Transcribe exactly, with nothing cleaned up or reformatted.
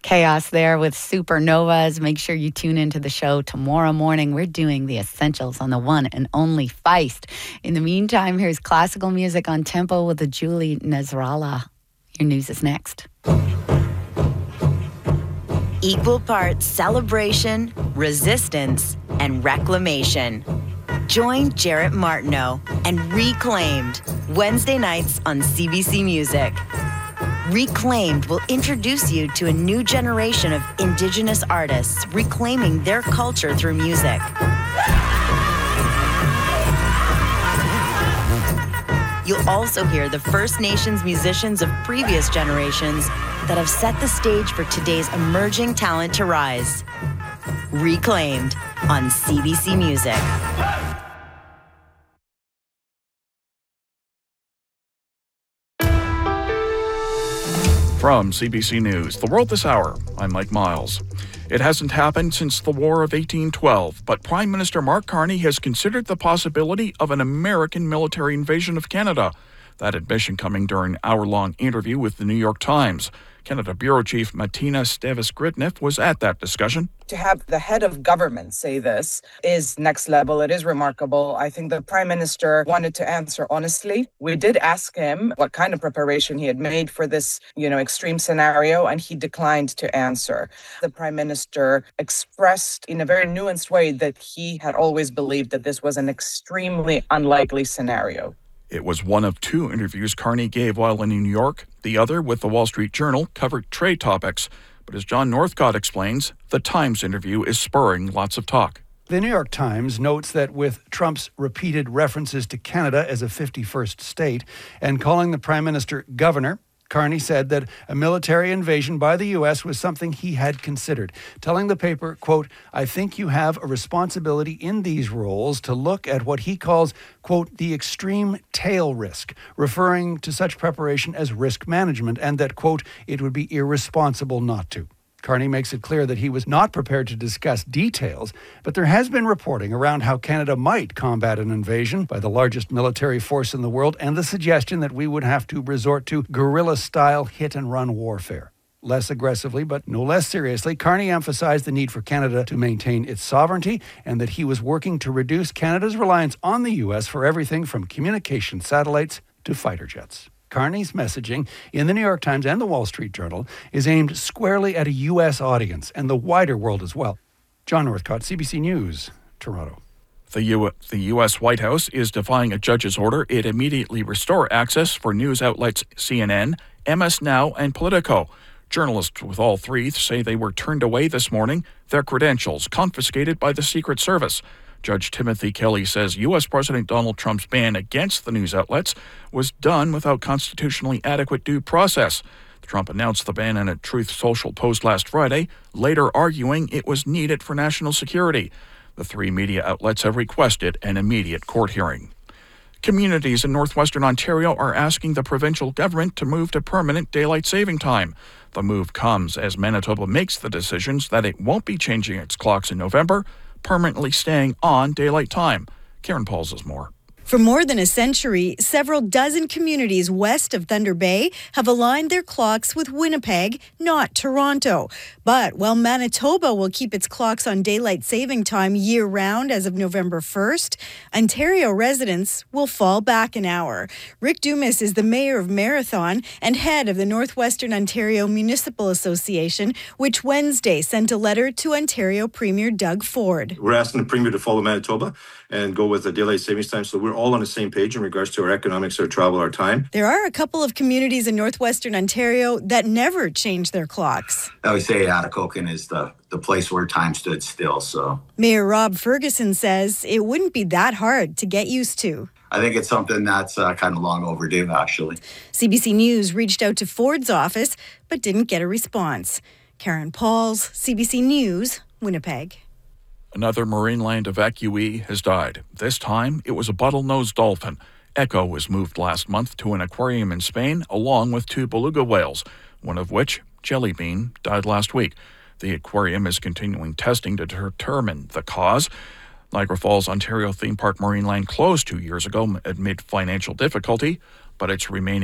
chaos there with supernovas. Make sure you tune into the show tomorrow morning. We're doing the essentials on the one and only Feist. In the meantime, here's classical music on Tempo with the Julie Nasrallah. Your news is next. Equal parts celebration, resistance, and reclamation. Join Jarrett Martineau and Reclaimed Wednesday nights on C B C Music. Reclaimed will introduce you to a new generation of Indigenous artists reclaiming their culture through music. You'll also hear the First Nations musicians of previous generations that have set the stage for today's emerging talent to rise. Reclaimed on C B C Music. From C B C News, The World This Hour, I'm Mike Miles. It hasn't happened since the War of eighteen twelve, but Prime Minister Mark Carney has considered the possibility of an American military invasion of Canada. That admission coming during an hour-long interview with the New York Times. Canada Bureau Chief Martina Stevis-Gritneff was at that discussion. To have the head of government say this is next level. It is remarkable. I think the Prime Minister wanted to answer honestly. We did ask him what kind of preparation he had made for this, you know, extreme scenario, and he declined to answer. The Prime Minister expressed in a very nuanced way that he had always believed that this was an extremely unlikely scenario. It was one of two interviews Carney gave while in New York. The other, with the Wall Street Journal, covered trade topics. But as John Northcott explains, the Times interview is spurring lots of talk. The New York Times notes that with Trump's repeated references to Canada as a fifty-first state and calling the Prime Minister governor, Carney said that a military invasion by the U S was something he had considered, telling the paper, quote, "I think you have a responsibility in these roles to look at what he calls, quote, the extreme tail risk, referring to such preparation as risk management, and that, quote, it would be irresponsible not to." Carney makes it clear that he was not prepared to discuss details, but there has been reporting around how Canada might combat an invasion by the largest military force in the world and the suggestion that we would have to resort to guerrilla-style hit-and-run warfare. Less aggressively, but no less seriously, Carney emphasized the need for Canada to maintain its sovereignty and that he was working to reduce Canada's reliance on the U S for everything from communication satellites to fighter jets. Carney's messaging in the New York Times and the Wall Street Journal is aimed squarely at a U S audience and the wider world as well. John Northcott, C B C News, Toronto. The, U- the U S White House is defying a judge's order. It immediately restore access for news outlets C N N, M S Now, and Politico. Journalists with all three say they were turned away this morning, their credentials confiscated by the Secret Service. Judge Timothy Kelly says U S President Donald Trump's ban against the news outlets was done without constitutionally adequate due process. Trump announced the ban in a Truth Social post last Friday, later arguing it was needed for national security. The three media outlets have requested an immediate court hearing. Communities in northwestern Ontario are asking the provincial government to move to permanent daylight saving time. The move comes as Manitoba makes the decisions that it won't be changing its clocks in November, permanently staying on daylight time. Karen Pauls has more. For more than a century, several dozen communities west of Thunder Bay have aligned their clocks with Winnipeg, not Toronto. But while Manitoba will keep its clocks on daylight saving time year-round as of November first, Ontario residents will fall back an hour. Rick Dumas is the mayor of Marathon and head of the Northwestern Ontario Municipal Association, which Wednesday sent a letter to Ontario Premier Doug Ford. We're asking the Premier to follow Manitoba and go with the daylight savings time so we're all on the same page in regards to our economics, our travel, our time. There are a couple of communities in northwestern Ontario that never change their clocks. I would say Atikokan is the, the place where time stood still. So Mayor Rob Ferguson says it wouldn't be that hard to get used to. I think it's something that's uh, kind of long overdue, actually. C B C News reached out to Ford's office, but didn't get a response. Karen Pauls, C B C News, Winnipeg. Another Marineland evacuee has died. This time, it was a bottlenose dolphin. Echo was moved last month to an aquarium in Spain, along with two beluga whales, one of which, Jellybean, died last week. The aquarium is continuing testing to determine the cause. Niagara Falls, Ontario theme park Marineland closed two years ago amid financial difficulty, but its remaining